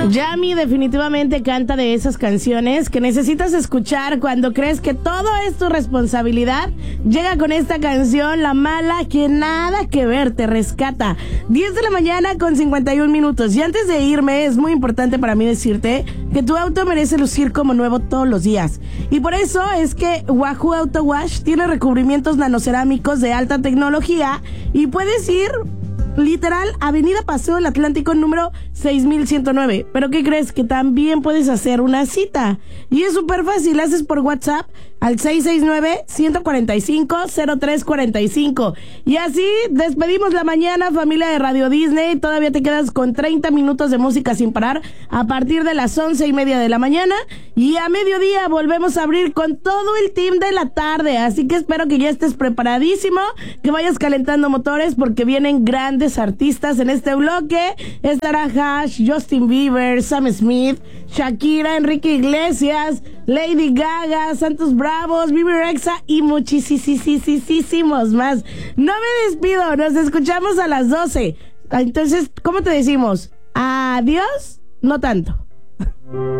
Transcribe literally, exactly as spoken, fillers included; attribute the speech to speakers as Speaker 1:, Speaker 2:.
Speaker 1: Yami definitivamente canta de esas canciones que necesitas escuchar cuando crees que todo es tu responsabilidad. Llega con esta canción, La Mala, que nada que ver, te rescata. diez de la mañana con cincuenta y un minutos. Y antes de irme, es muy importante para mí decirte que tu auto merece lucir como nuevo todos los días. Y por eso es que Wahoo Auto Wash tiene recubrimientos nanocerámicos de alta tecnología y puedes ir literal, Avenida Paseo del Atlántico número seis mil ciento nueve. Pero ¿qué crees? Que también puedes hacer una cita. Y es súper fácil, haces por WhatsApp al seis seis nueve, uno cuatro cinco, cero tres cuatro cinco. Y así despedimos la mañana, familia de Radio Disney. Todavía te quedas con treinta minutos de música sin parar a partir de las once y media de la mañana. Y a mediodía volvemos a abrir con todo el team de la tarde. Así que espero que ya estés preparadísimo, que vayas calentando motores porque vienen grandes artistas en este bloque. Estará Hash, Justin Bieber, Sam Smith, Shakira, Enrique Iglesias, Lady Gaga, Santos Bravos, Vivi Rexha y muchísimos más. No me despido, nos escuchamos a las doce. Entonces, ¿cómo te decimos? ¿Adiós? No tanto.